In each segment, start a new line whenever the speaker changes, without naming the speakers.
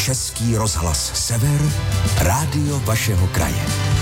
Český rozhlas Sever, rádio vašeho kraje.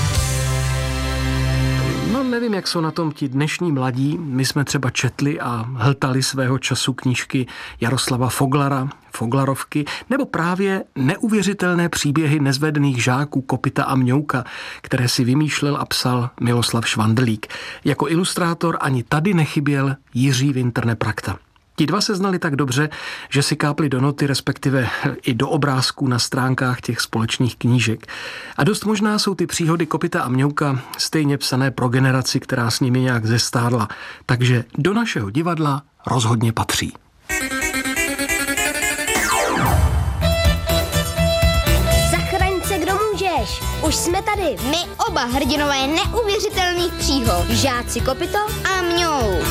No nevím, jak jsou na tom ti dnešní mladí. My jsme třeba četli a hltali svého času knížky Jaroslava Foglara, Foglarovky, nebo právě neuvěřitelné příběhy nezvedených žáků Kopyta a Mňouka, které si vymýšlel a psal Miloslav Švandlík. Jako ilustrátor ani tady nechyběl Jiří Winter Neprakta. Ti dva se znali tak dobře, že si kápli do noty, respektive i do obrázků na stránkách těch společných knížek. A dost možná jsou ty příhody Kopyta a Mňouka stejně psané pro generaci, která s nimi nějak zestárla. Takže do našeho divadla rozhodně patří.
Zachraň se, kdo můžeš! Už jsme tady, my oba hrdinové neuvěřitelných příhod. Žáci Kopyto a Mňouk.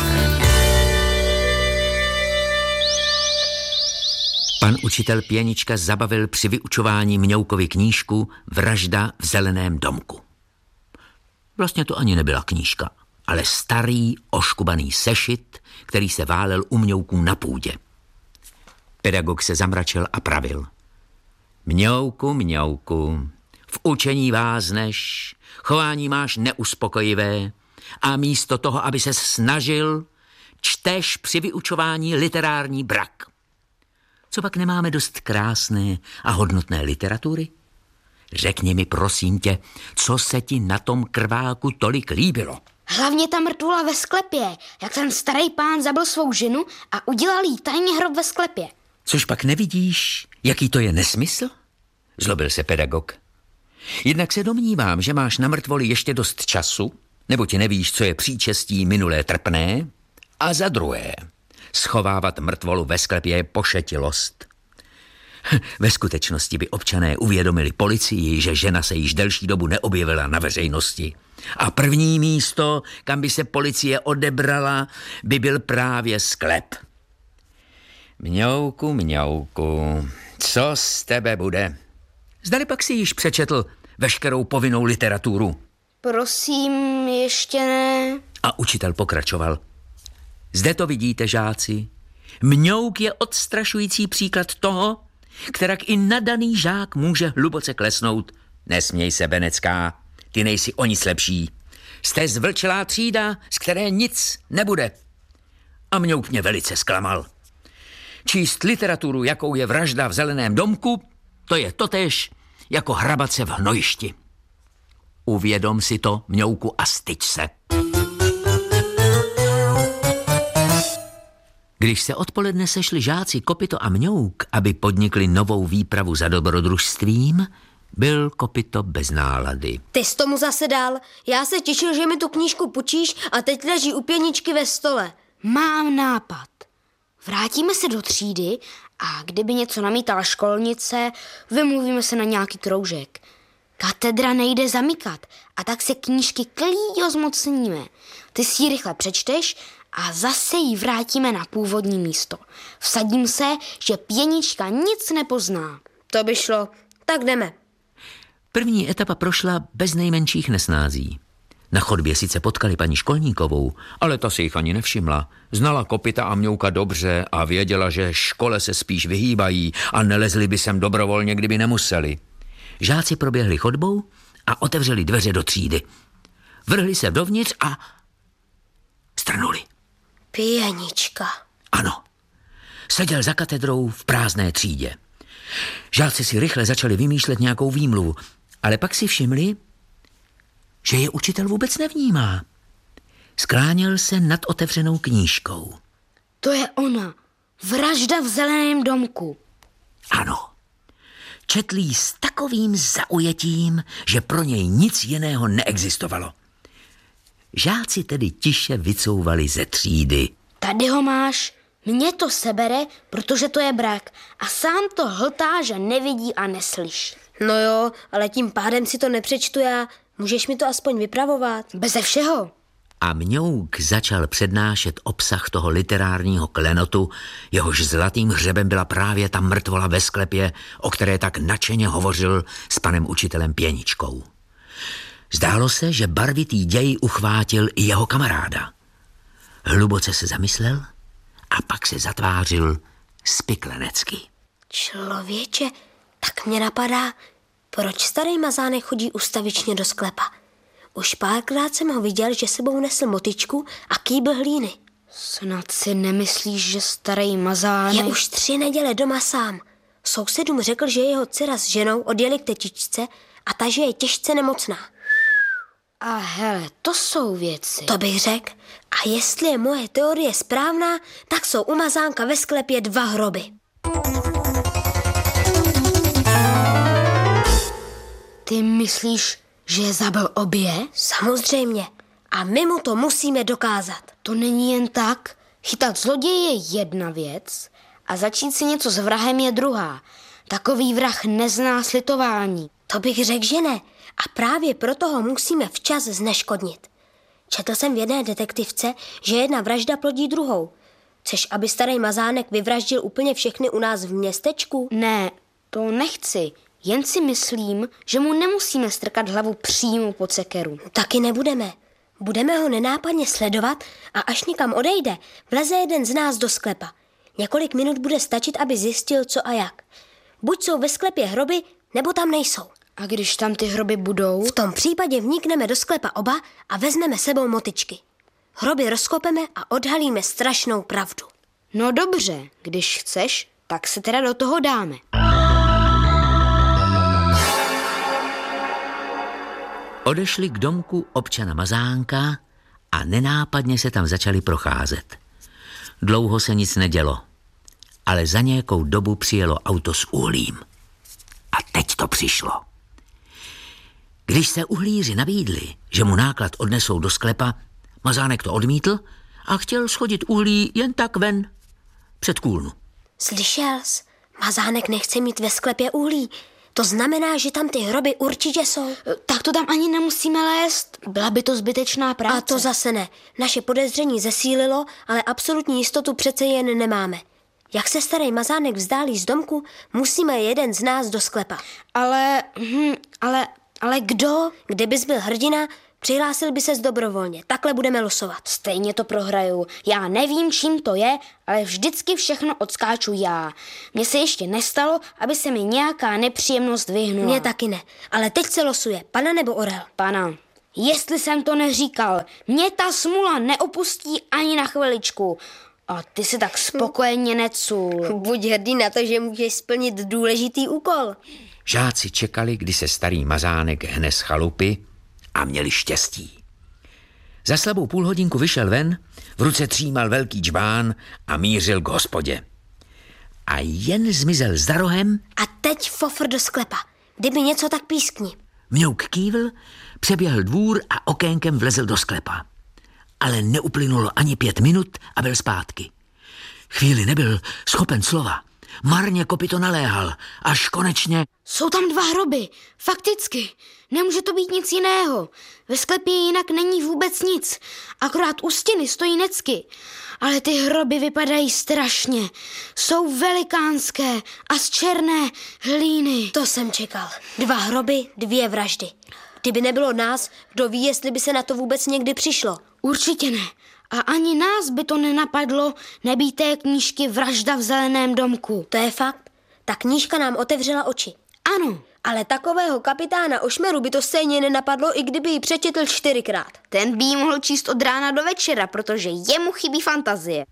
Pan učitel Pěnička zabavil při vyučování Mňoukovi knížku Vražda v zeleném domku. Vlastně to ani nebyla knížka, ale starý oškubaný sešit, který se válel u Mňouků na půdě. Pedagog se zamračil a pravil. Mňouku, Mňouku, v učení vázneš, chování máš neuspokojivé a místo toho, aby ses snažil, čteš při vyučování literární brak. Co pak nemáme dost krásné a hodnotné literatury? Řekni mi, prosím tě, co se ti na tom krváku tolik líbilo?
Hlavně ta mrtvola ve sklepě, jak ten starý pán zabil svou ženu a udělal jí tajně hrob ve sklepě.
Což pak nevidíš, jaký to je nesmysl? Zlobil se pedagog. Jednak se domnívám, že máš na mrtvoli ještě dost času, nebo ti nevíš, co je příčestí minulé trpné, a za druhé, schovávat mrtvolu ve sklepě je pošetilost. Ve skutečnosti by občané uvědomili policii, že žena se již delší dobu neobjevila na veřejnosti. A první místo, kam by se policie odebrala, by byl právě sklep. Mňouku, Mňouku, co z tebe bude? Zdali pak si již přečetl veškerou povinnou literaturu?
Prosím, ještě ne.
A učitel pokračoval. Zde to vidíte, žáci. Mňouk je odstrašující příklad toho, kterak i nadaný žák může hluboce klesnout. Nesměj se, Benecká, ty nejsi o nic lepší. Jste zvlčelá třída, z které nic nebude. A Mňouk mě velice zklamal. Číst literaturu, jakou je Vražda v zeleném domku, to je totéž jako hrabat se v hnojišti. Uvědom si to, Mňouku, a styď se. Když se odpoledne sešli žáci Kopyto a Mňouk, aby podnikli novou výpravu za dobrodružstvím, byl Kopyto bez nálady.
Ty jsi tomu zase dal. Já se těšil, že mi tu knížku půjčíš a teď leží u Pěničky ve stole. Mám nápad. Vrátíme se do třídy a kdyby něco namítala školnice, vymluvíme se na nějaký kroužek. Katedra nejde zamykat a tak se knížky klíďo zmocníme. Ty si ji rychle přečteš a zase ji vrátíme na původní místo. Vsadím se, že Pěnička nic nepozná. To by šlo. Tak jdeme.
První etapa prošla bez nejmenších nesnází. Na chodbě sice potkali paní Školníkovou, ale ta si jich ani nevšimla. Znala Kopyta a Mňouka dobře a věděla, že škole se spíš vyhýbají a nelezli by sem dobrovolně, kdyby nemuseli. Žáci proběhli chodbou a otevřeli dveře do třídy. Vrhli se dovnitř a strnuli.
Pěnička.
Ano, seděl za katedrou v prázdné třídě. Žáci si rychle začali vymýšlet nějakou výmluvu, ale pak si všimli, že je učitel vůbec nevnímá. Skláněl se nad otevřenou knížkou.
To je ona. Vražda v zeleném domku.
Ano. Četl jí s takovým zaujetím, že pro něj nic jiného neexistovalo. Žáci tedy tiše vycouvali ze třídy.
Tady ho máš. Mně to sebere, protože to je brak. A sám to hltá, že nevidí a neslyší. No jo, ale tím pádem si to nepřečtu já. Můžeš mi to aspoň vypravovat? Beze všeho.
A Mňouk začal přednášet obsah toho literárního klenotu, jehož zlatým hřebem byla právě ta mrtvola ve sklepě, o které tak nadšeně hovořil s panem učitelem Pěničkou. Zdálo se, že barvitý děj uchvátil i jeho kamaráda. Hluboce se zamyslel a pak se zatvářil spiklenecky.
Člověče, tak Tak mě napadá, proč starý mazánek chodí ustavičně do sklepa. Už párkrát jsem ho viděl, že sebou nesl motyčku a kýbl hlíny.
Snad si nemyslíš, že starý mazánek...
Je už 3 neděle doma sám. Sousedům řekl, že jeho dcera s ženou odjeli k tetičce a ta, že je těžce nemocná.
A hele, to jsou věci.
To bych řekl. A jestli je moje teorie správná, tak jsou u mazánka ve sklepě 2 hroby.
Ty myslíš, že je zabil obě?
Samozřejmě. A my mu to musíme dokázat.
To není jen tak. Chytat zloděje je jedna věc a začít si něco s vrahem je druhá. Takový vrah nezná slitování.
To bych řekl, že ne. A právě proto ho musíme včas zneškodnit. Četl jsem v jedné detektivce, že jedna vražda plodí druhou. Chceš, aby starý mazánek vyvraždil úplně všechny u nás v městečku?
Ne, to nechci. Jen si myslím, že mu nemusíme strkat hlavu přímo pod sekeru.
Taky nebudeme. Budeme ho nenápadně sledovat a až někam odejde, vleze jeden z nás do sklepa. Několik minut bude stačit, aby zjistil, co a jak. Buď jsou ve sklepě hroby, nebo tam nejsou.
A když tam ty hroby budou?
V tom případě vnikneme do sklepa oba a vezmeme sebou motyčky. Hroby rozkopeme a odhalíme strašnou pravdu.
No dobře, když chceš, tak se teda do toho dáme.
Odešli k domku občana Mazánka a nenápadně se tam začali procházet. Dlouho se nic nedělo, ale za nějakou dobu přijelo auto s uhlím. A teď to přišlo. Když se uhlíři nabídli, že mu náklad odnesou do sklepa, Mazánek to odmítl a chtěl schodit uhlí jen tak ven před kůlnu.
Slyšel jsi? Mazánek nechce mít ve sklepě uhlí. To znamená, že tam ty hroby určitě jsou.
Tak to tam ani nemusíme lézt. Byla by to zbytečná práce.
A to zase ne. Naše podezření zesílilo, ale absolutní jistotu přece jen nemáme. Jak se starý Mazánek vzdálí z domku, musíme jeden z nás do sklepa.
Ale kdo?
Kdybys byl hrdina, přihlásil by ses dobrovolně. Takhle budeme losovat.
Stejně to prohraju. Já nevím, čím to je, ale vždycky všechno odskáču já. Mně se ještě nestalo, aby se mi nějaká nepříjemnost vyhnula.
Mně taky ne. Ale teď se losuje. Pana nebo orel?
Pana. Jestli jsem to neříkal, mě ta smula neopustí ani na chviličku. A ty si tak spokojeně necul.
Buď hrdý na to, že můžeš splnit důležitý úkol.
Žáci čekali, kdy se starý Mazánek hne z chalupy a měli štěstí. Za slabou půlhodinku vyšel ven, v ruce třímal velký džbán a mířil k hospodě. A jen zmizel za rohem.
A teď fofr do sklepa. Kdyby něco, tak pískni.
Mňouk kývl, přeběhl dvůr a okénkem vlezl do sklepa. Ale neuplynulo ani 5 minut a byl zpátky. Chvíli nebyl schopen slova. Marně kopyto naléhal, až konečně...
Jsou tam 2 hroby, fakticky. Nemůže to být nic jiného. Ve sklepě jinak není vůbec nic. Akorát u stěny stojí necky. Ale ty hroby vypadají strašně. Jsou velikánské a z černé hlíny.
To jsem čekal. 2 hroby, 2 vraždy. Kdyby nebylo nás, kdo ví, jestli by se na to vůbec někdy přišlo.
Určitě ne. A ani nás by to nenapadlo nebýt té knížky Vražda v zeleném domku.
To je fakt. Ta knížka nám otevřela oči.
Ano.
Ale takového kapitána Ošmeru by to stejně nenapadlo, i kdyby ji přečetl 4krát.
Ten by jí mohl číst od rána do večera, protože jemu chybí fantazie.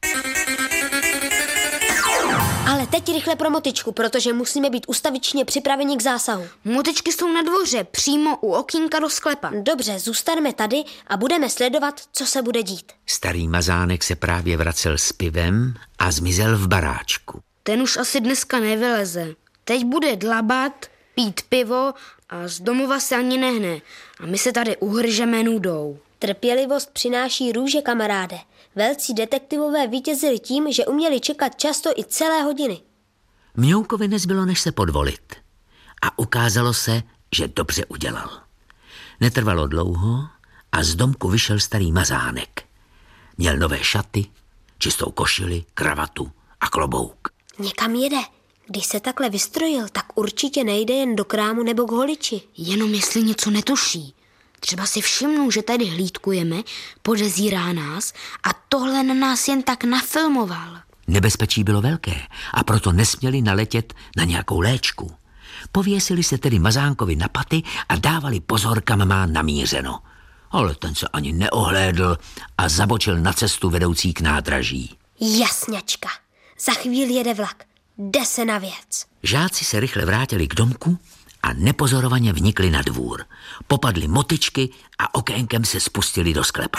Ale teď rychle pro motyčku, protože musíme být ustavičně připraveni k zásahu.
Motyčky jsou na dvoře, přímo u okýnka do sklepa.
Dobře, zůstaneme tady a budeme sledovat, co se bude dít.
Starý Mazánek se právě vracel s pivem a zmizel v baráčku.
Ten už asi dneska nevyleze. Teď bude dlabat, pít pivo a z domova se ani nehne. A my se tady uhržeme nudou.
Trpělivost přináší růže, kamaráde. Velcí detektivové vítězili tím, že uměli čekat často i celé hodiny.
Mňoukovi nezbylo, než se podvolit. A ukázalo se, že dobře udělal. Netrvalo dlouho a z domku vyšel starý Mazánek. Měl nové šaty, čistou košili, kravatu a klobouk.
Někam jede. Když se takhle vystrojil, tak určitě nejde jen do krámu nebo k holiči.
Jenom jestli něco netuší. Třeba si všimnou, že tady hlídkujeme, podezírá nás a tohle na nás jen tak nafilmoval.
Nebezpečí bylo velké a proto nesměli naletět na nějakou léčku. Pověsili se tedy Mazánkovi na paty a dávali pozor, kam má namířeno. Ale ten se ani neohlédl a zabočil na cestu vedoucí k nádraží.
Jasňačka, za chvíli jede vlak. Jde se na věc.
Žáci se rychle vrátili k domku a nepozorovaně vnikli na dvůr. Popadli motyčky a okénkem se spustili do sklepa.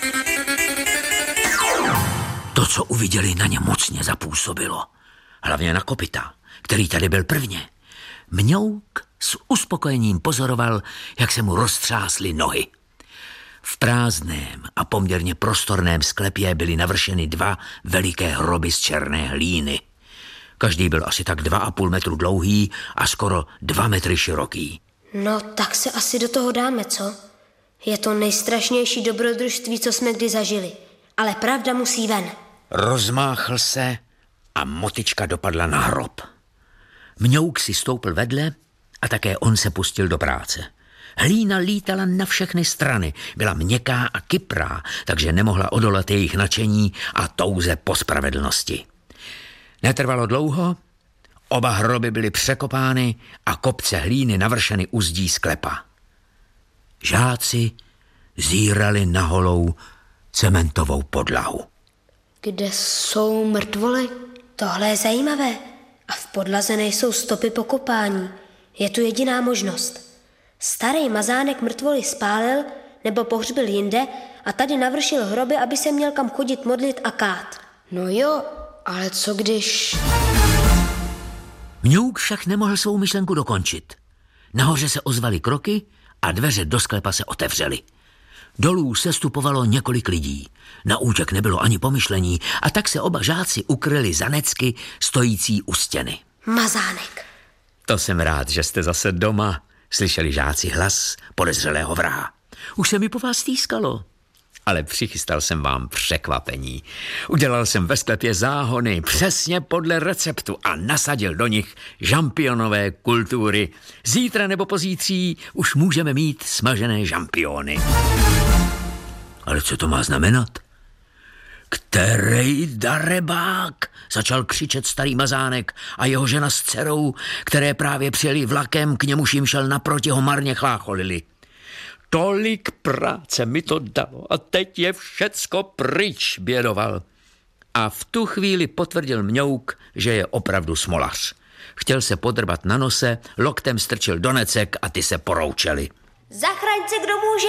To, co uviděli, na ně mocně zapůsobilo. Hlavně na kopyta, který tady byl prvně. Mňouk s uspokojením pozoroval, jak se mu roztřásly nohy. V prázdném a poměrně prostorném sklepě byly navršeny 2 veliké hroby z černé hlíny. Každý byl asi tak 2,5 metru dlouhý a skoro 2 metry široký.
No, tak se asi do toho dáme, co? Je to nejstrašnější dobrodružství, co jsme kdy zažili. Ale pravda musí ven.
Rozmáchl se a motyčka dopadla na hrob. Mňouk si stoupil vedle a také on se pustil do práce. Hlína lítala na všechny strany, byla měkká a kyprá, takže nemohla odolat jejich nadšení a touze po spravedlnosti. Netrvalo dlouho, oba hroby byly překopány a kopce hlíny navršeny u zdí sklepa. Žáci zírali na holou cementovou podlahu.
Kde jsou mrtvoly? Tohle je zajímavé. A v podlaze nejsou stopy po kopání. Je tu jediná možnost. Starý Mazánek mrtvoly spálil nebo pohřbil jinde a tady navršil hroby, aby se měl kam chodit modlit a kát.
No jo, ale co když...
Mňouk však nemohl svou myšlenku dokončit. Nahoře se ozvaly kroky a dveře do sklepa se otevřely. Dolů sestupovalo několik lidí. Na útěk nebylo ani pomyšlení a tak se oba žáci ukryli za necky stojící u stěny.
Mazánek.
To jsem rád, že jste zase doma, slyšeli žáci hlas podezřelého vraha. Už se mi po vás stýskalo. Ale přichystal jsem vám překvapení. Udělal jsem ve sklepě záhony přesně podle receptu a nasadil do nich žampionové kultury. Zítra nebo pozítří už můžeme mít smažené žampiony. Ale co to má znamenat? Kterej darebák, začal křičet starý Mazánek a jeho žena s dcerou, které právě přijeli vlakem, k němuž jim šel naproti, ho marně chlácholili. Tolik práce mi to dalo a teď je všecko pryč, bědoval. A v tu chvíli potvrdil Mňouk, že je opravdu smolař. Chtěl se podrbat na nose, loktem strčil do necek a ty se poroučeli.
Zachraň se, kdo může.